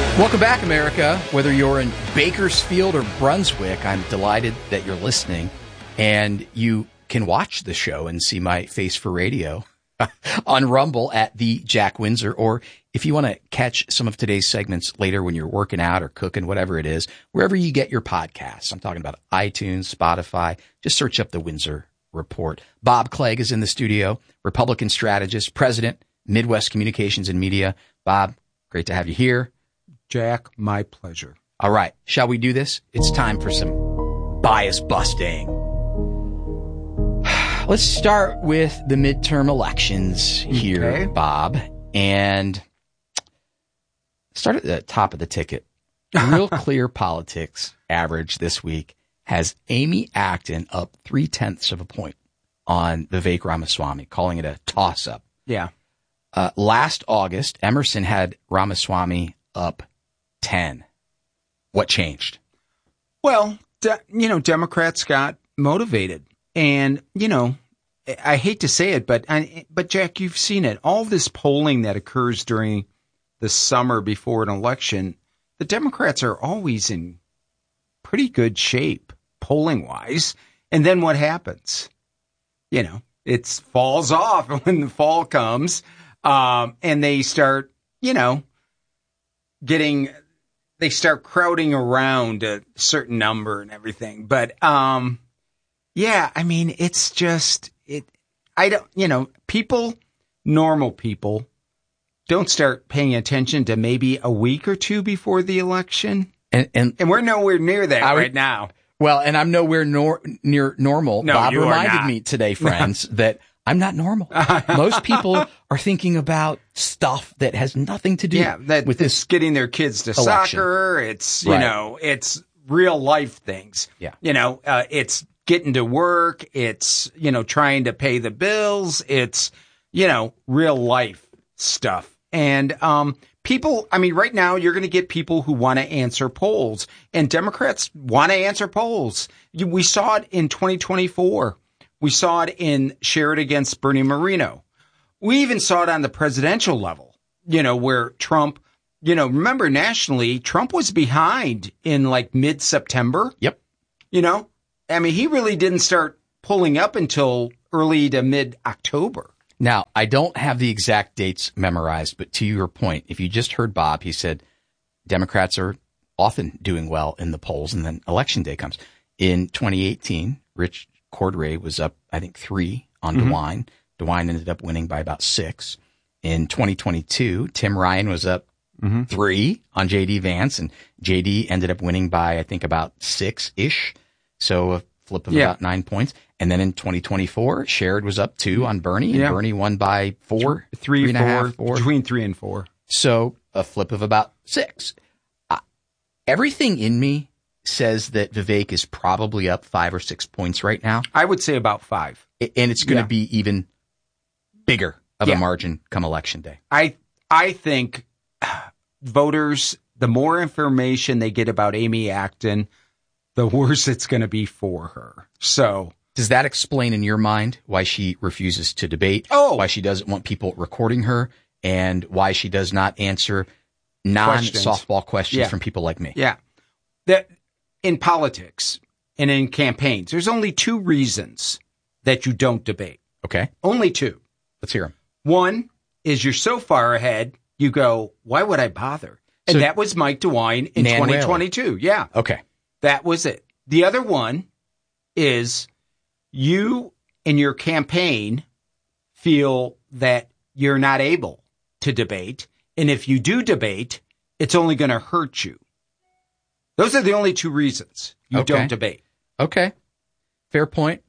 Welcome back, America. Whether you're in Bakersfield or Brunswick, I'm delighted that you're listening. And you can watch the show and see my face for radio on Rumble at the Jack Windsor. Or if you want to catch some of today's segments later when you're working out or cooking, whatever it is, wherever you get your podcasts. I'm talking about iTunes, Spotify. Just search up the Windsor Report. Bob Clegg is in the studio, Republican strategist, president, Midwest Communications and Media. Bob, great to have you here. Jack, my pleasure. All right. Shall we do this? It's time for some bias busting. Let's start with the midterm elections here, Bob, and start at the top of the ticket. Real Clear Politics average this week has Amy Acton up 0.3 of a point on Vivek Ramaswamy, calling it a toss-up. Yeah. Last August, Emerson had Ramaswamy up 10. What changed? Well, Democrats got motivated. And, I hate to say it, but Jack, you've seen it. All this polling that occurs during the summer before an election, the Democrats are always in pretty good shape, polling-wise. And then what happens? It falls off when the fall comes, and they start, they start crowding around a certain number and everything. But, it's just, normal people don't start paying attention to maybe a week or two before the election. And we're nowhere near that right now. Well, and I'm nowhere near normal. No, Bob you reminded me today, friends, that I'm not normal. Most people are thinking about stuff that has nothing to do with this. Getting their kids to election. Soccer. It's, it's real life things. Yeah. It's getting to work. It's, trying to pay the bills. It's, real life stuff. And, people, right now you're going to get people who want to answer polls, and Democrats want to answer polls. We saw it in 2024. We saw it in Sherrod against Bernie Moreno. We even saw it on the presidential level, where Trump, remember nationally, Trump was behind in like mid-September. Yep. He really didn't start pulling up until early to mid-October. Now, I don't have the exact dates memorized, but to your point, if you just heard Bob, he said Democrats are often doing well in the polls, and then election day comes. In 2018, Rich Cordray was up, I think, 3 on DeWine. DeWine ended up winning by about 6. In 2022, Tim Ryan was up 3 on J.D. Vance, and J.D. ended up winning by, I think, about 6-ish. So a flip of about 9 points. And then in 2024, Sherrod was up 2 on Bernie, and Bernie won by 4, 3.5, 4. Between 3 and 4. So a flip of about 6. Everything in me says that Vivek is probably up 5 or 6 points right now. I would say about 5. And it's going to be even bigger of a margin come election day. I think voters, the more information they get about Amy Acton, the worse it's going to be for her. So does that explain in your mind why she refuses to debate? Why she doesn't want people recording her, and why she does not answer non-softball questions from people like me? Yeah. That in politics and in campaigns, there's only 2 reasons that you don't debate. Okay. Only 2. Let's hear them. One is you're so far ahead, you go, why would I bother? And that was Mike DeWine in 2022. Whaley. Yeah. Okay. That was it. The other one is you and your campaign feel that you're not able to debate. And if you do debate, it's only going to hurt you. Those are the only 2 reasons you don't debate. Okay. Fair point.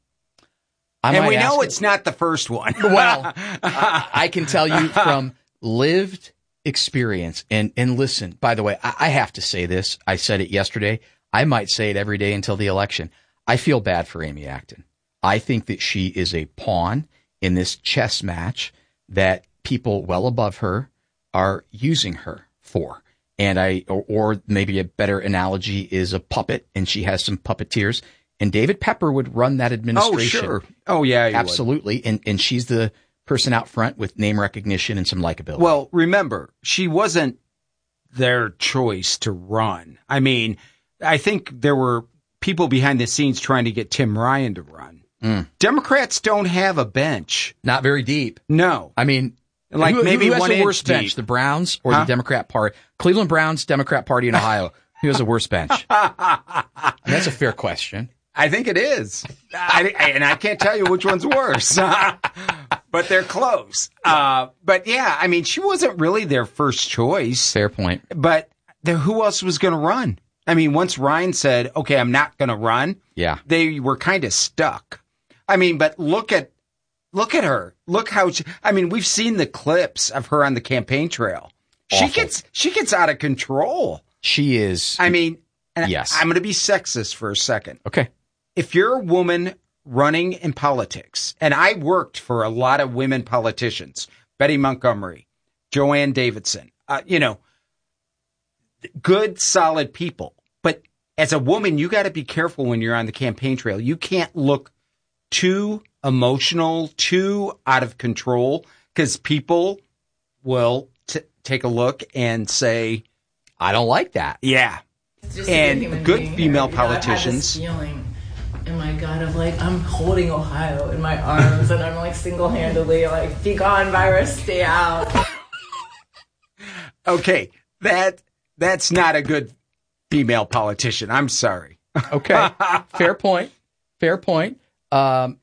And we know it's not the first one. Well, I can tell you from lived experience. And listen, by the way, I have to say this. I said it yesterday. I might say it every day until the election. I feel bad for Amy Acton. I think that she is a pawn in this chess match that people well above her are using her for. And or maybe a better analogy is a puppet, and she has some puppeteers. And David Pepper would run that administration. Oh, sure. Oh, yeah, absolutely. And she's the person out front with name recognition and some likability. Well, remember, she wasn't their choice to run. I mean, I think there were people behind the scenes trying to get Tim Ryan to run. Democrats don't have a bench. Not very deep. No. I mean, like maybe who has one the worst inch bench, deep? the Browns or the Democrat Party? Cleveland Browns, Democrat Party in Ohio. Who has the worst bench? That's a fair question. I think it is. And I can't tell you which one's worse. But they're close. But yeah, I mean, she wasn't really their first choice. Fair point. But who else was going to run? I mean, once Ryan said, okay, I'm not going to run. Yeah. They were kind of stuck. I mean, but look at her. Look how we've seen the clips of her on the campaign trail. Awful. She gets out of control. She is. I mean, yes. I'm going to be sexist for a second. Okay. If you're a woman running in politics, and I worked for a lot of women politicians, Betty Montgomery, Joanne Davidson, good, solid people. But as a woman, you got to be careful when you're on the campaign trail. You can't look too emotional, too out of control, because people will take a look and say, I don't like that. Yeah. And good female politicians. I've had this feeling in my gut of like, I'm holding Ohio in my arms and I'm like single-handedly like, be gone, virus, stay out. Okay. That's not a good female politician. I'm sorry. Okay. Fair point. Fair point. And,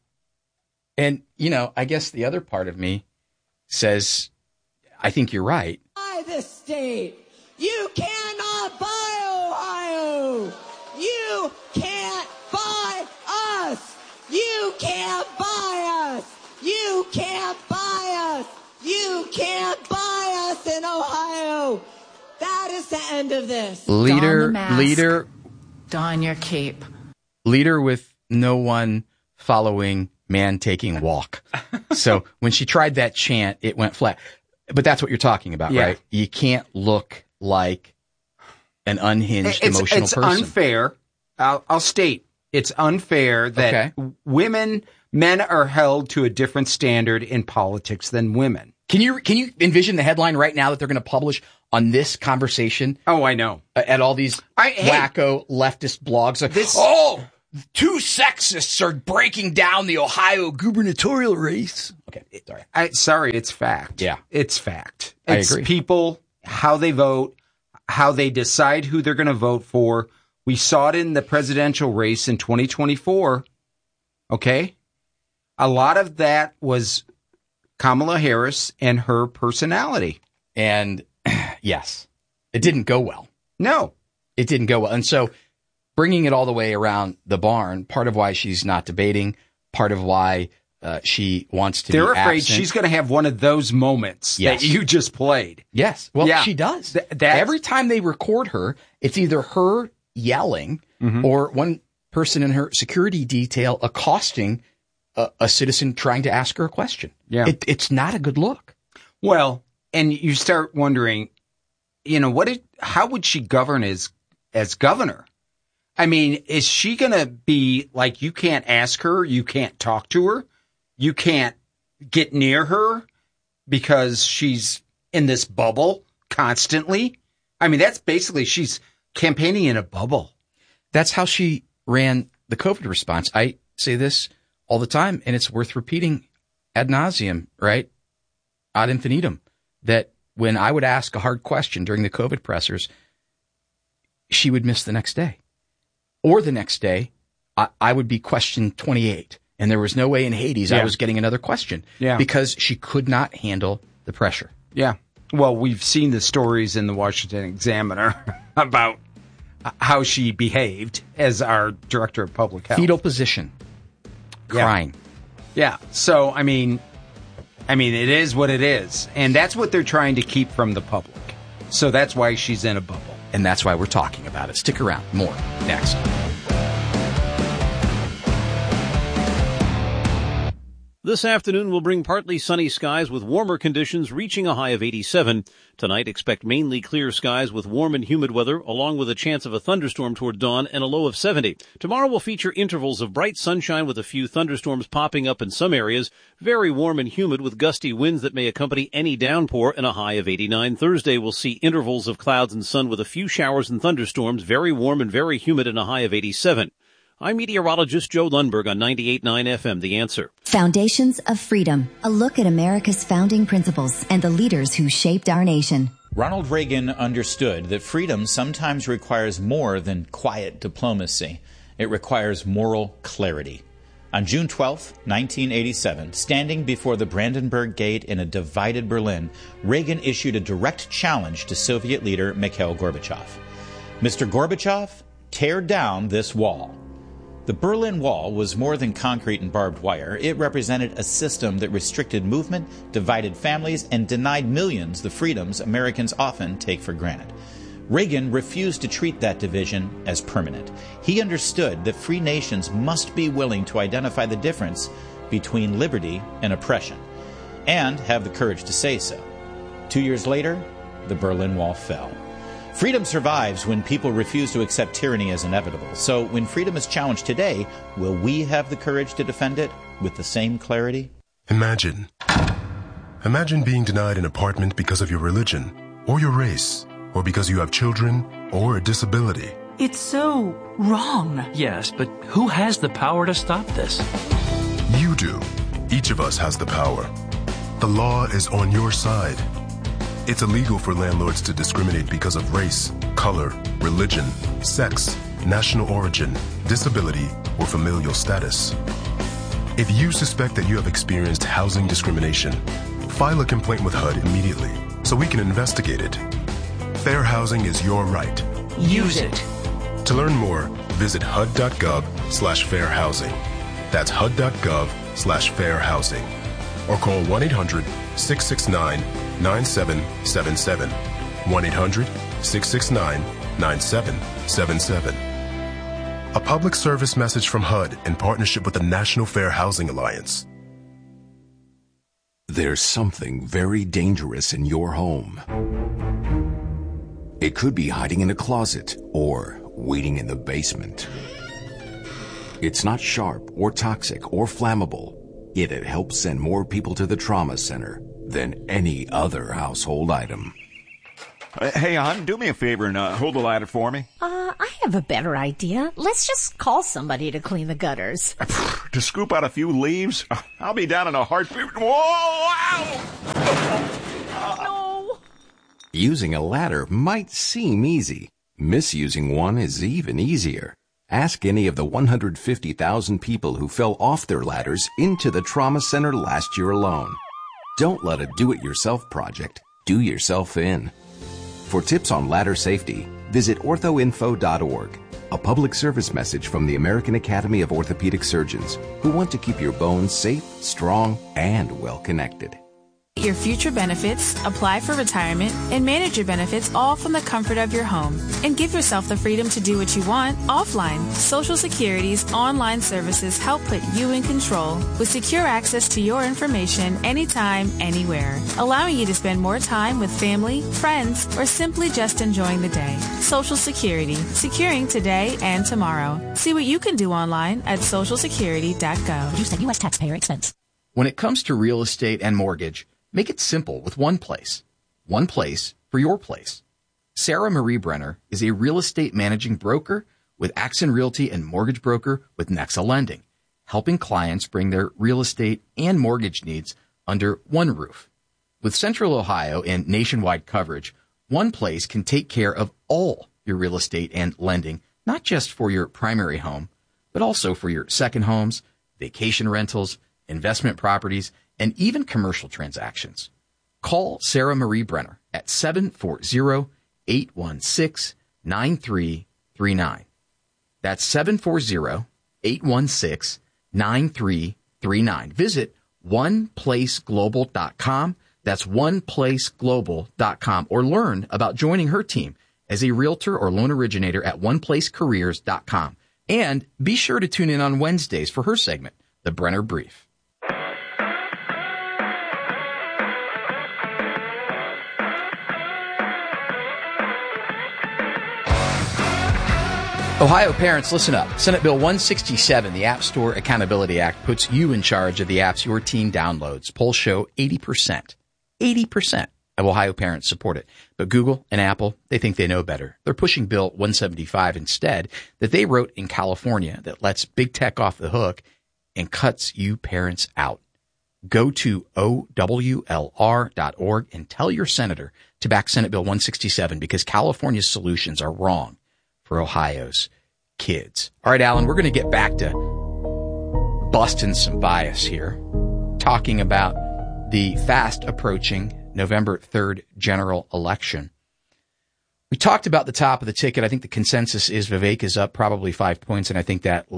I guess the other part of me says, I think you're right. Buy this state. You cannot buy Ohio. You can't buy us. You can't buy us. You can't buy us. You can't buy us in Ohio. That is the end of this. Leader, Don your cape. Leader with no one following, man taking walk. So when she tried that chant, it went flat. But that's what you're talking about, right? You can't look like an unhinged, emotional person. It's unfair. I'll state it's unfair that men are held to a different standard in politics than women. Can you envision the headline right now that they're going to publish on this conversation? Oh, I know. At all these wacko leftist blogs. Two sexists are breaking down the Ohio gubernatorial race. Okay, sorry. It's fact. Yeah. It's fact. I It's agree. people, how they vote, how they decide who they're going to vote for. We saw it in the presidential race in 2024. Okay? A lot of that was Kamala Harris and her personality. And yes, it didn't go well. No. It didn't go well. And so bringing it all the way around the barn, part of why she's not debating, part of why she wants to be absent. They're afraid she's going to have one of those moments that you just played. Yes. Well, she does. Every time they record her, it's either her yelling or one person in her security detail accosting a citizen trying to ask her a question. Yeah. It's not a good look. Well, and you start wondering, how would she govern as governor? I mean, is she going to be like, you can't ask her, you can't talk to her, you can't get near her because she's in this bubble constantly? I mean, that's basically, she's campaigning in a bubble. That's how she ran the COVID response. I say this all the time, and it's worth repeating ad nauseum, right? Ad infinitum, that when I would ask a hard question during the COVID pressers, she would miss the next day. Or the next day, I would be question 28, and there was no way in Hades I was getting another question because she could not handle the pressure. Yeah. Well, we've seen the stories in the Washington Examiner about how she behaved as our director of public health. Fetal position. Crying. Yeah. So, I mean, it is what it is. And that's what they're trying to keep from the public. So that's why she's in a bubble. And that's why we're talking about it. Stick around. More next. This afternoon will bring partly sunny skies with warmer conditions reaching a high of 87. Tonight, expect mainly clear skies with warm and humid weather, along with a chance of a thunderstorm toward dawn and a low of 70. Tomorrow will feature intervals of bright sunshine with a few thunderstorms popping up in some areas. Very warm and humid with gusty winds that may accompany any downpour and a high of 89. Thursday will see intervals of clouds and sun with a few showers and thunderstorms. Very warm and very humid and a high of 87. I'm meteorologist Joe Lundberg on 98.9 FM, The Answer. Foundations of Freedom, a look at America's founding principles and the leaders who shaped our nation. Ronald Reagan understood that freedom sometimes requires more than quiet diplomacy. It requires moral clarity. On June 12, 1987, standing before the Brandenburg Gate in a divided Berlin, Reagan issued a direct challenge to Soviet leader Mikhail Gorbachev. Mr. Gorbachev, tear down this wall. The Berlin Wall was more than concrete and barbed wire. It represented a system that restricted movement, divided families, and denied millions the freedoms Americans often take for granted. Reagan refused to treat that division as permanent. He understood that free nations must be willing to identify the difference between liberty and oppression, and have the courage to say so. 2 years later, the Berlin Wall fell. Freedom survives when people refuse to accept tyranny as inevitable. So when freedom is challenged today, will we have the courage to defend it with the same clarity? Imagine being denied an apartment because of your religion, or your race, or because you have children, or a disability. It's so wrong. Yes, but who has the power to stop this? You do. Each of us has the power. The law is on your side. It's illegal for landlords to discriminate because of race, color, religion, sex, national origin, disability, or familial status. If you suspect that you have experienced housing discrimination, file a complaint with HUD immediately so we can investigate it. Fair housing is your right. Use it. To learn more, visit HUD.gov/fairhousing. That's HUD.gov/fairhousing. Or call 1-800-669-9777. 1-800-669-9777. A public service message from HUD in partnership with the National Fair Housing Alliance. There's something very dangerous in your home. It could be hiding in a closet or waiting in the basement. It's not sharp or toxic or flammable, yet it helps send more people to the trauma center than any other household item. Hey, hon, do me a favor and hold the ladder for me. I have a better idea. Let's just call somebody to clean the gutters. To scoop out a few leaves? I'll be down in a heartbeat. Whoa! Ow! No! Using a ladder might seem easy. Misusing one is even easier. Ask any of the 150,000 people who fell off their ladders into the trauma center last year alone. Don't let a do-it-yourself project do yourself in. For tips on ladder safety, visit orthoinfo.org, a public service message from the American Academy of Orthopedic Surgeons, who want to keep your bones safe, strong, and well-connected. Your future benefits, apply for retirement, and manage your benefits all from the comfort of your home. And give yourself the freedom to do what you want offline. Social Security's online services help put you in control with secure access to your information anytime, anywhere, allowing you to spend more time with family, friends, or simply just enjoying the day. Social Security, securing today and tomorrow. See what you can do online at socialsecurity.gov. Produced at U.S. taxpayer expense. When it comes to real estate and mortgage, make it simple with one place. One place for your place. Sarah Marie Brenner is a real estate managing broker with Axon Realty and mortgage broker with Nexa Lending, helping clients bring their real estate and mortgage needs under one roof. With Central Ohio and nationwide coverage, one place can take care of all your real estate and lending, not just for your primary home, but also for your second homes, vacation rentals, investment properties, and even commercial transactions. Call Sarah Marie Brenner at 740-816-9339. That's 740-816-9339. Visit oneplaceglobal.com. That's oneplaceglobal.com. Or learn about joining her team as a realtor or loan originator at oneplacecareers.com. And be sure to tune in on Wednesdays for her segment, The Brenner Brief. Ohio parents, listen up. Senate Bill 167, the App Store Accountability Act, puts you in charge of the apps your teen downloads. Polls show 80% of Ohio parents support it. But Google and Apple, they think they know better. They're pushing Bill 175 instead that they wrote in California that lets big tech off the hook and cuts you parents out. Go to OWLR.org and tell your senator to back Senate Bill 167 because California's solutions are wrong for Ohio's kids. All right, Alan, we're going to get back to busting some bias here, talking about the fast approaching November 3rd general election. We talked about the top of the ticket. I think the consensus is Vivek is up probably 5 points, and I think that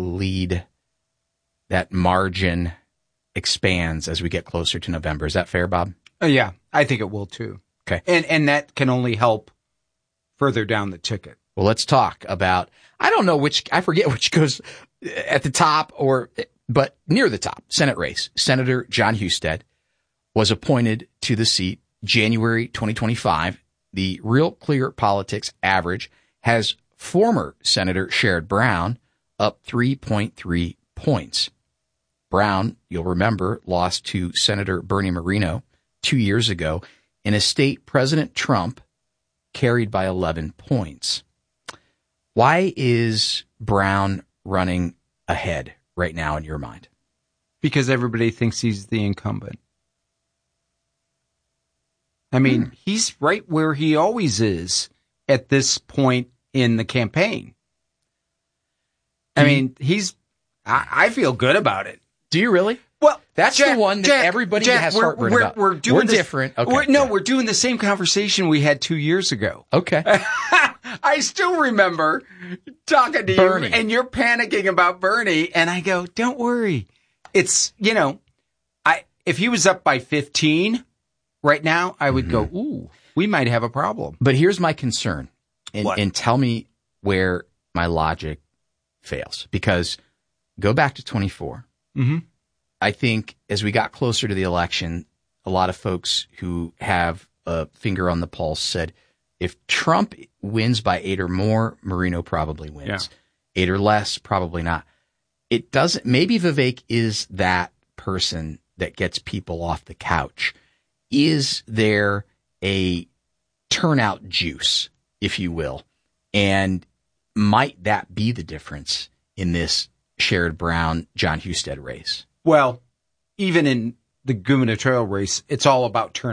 margin expands as we get closer to November. Is that fair, Bob? Yeah, I think it will too. Okay. And that can only help further down the ticket. Well, let's talk about, I forget which goes at the top but near the top, Senate race. Senator John Husted was appointed to the seat January 2025. The Real Clear Politics average has former Senator Sherrod Brown up 3.3 points. Brown, you'll remember, lost to Senator Bernie Moreno 2 years ago in a state President Trump carried by 11 points. Why is Brown running ahead right now in your mind? Because everybody thinks he's the incumbent. I mean, he's right where he always is at this point in the campaign. I mean, I feel good about it. Do you really? Well, that's the one that everybody has heartburn about. We're different. Okay. We're doing the same conversation we had 2 years ago. Okay. I still remember talking to Bernie. you and you're panicking about Bernie. And I go, don't worry. It's, if he was up by 15 right now, I would go, ooh, we might have a problem. But here's my concern. And tell me where my logic fails. Because go back to 24. Mm-hmm. I think as we got closer to the election, a lot of folks who have a finger on the pulse said, if Trump wins by 8 or more, Moreno probably wins. Yeah. 8 or less, probably not. It doesn't. Maybe Vivek is that person that gets people off the couch. Is there a turnout juice, if you will? And might that be the difference in this Sherrod Brown, John Husted race? Well, even in the gubernatorial race, it's all about turnout.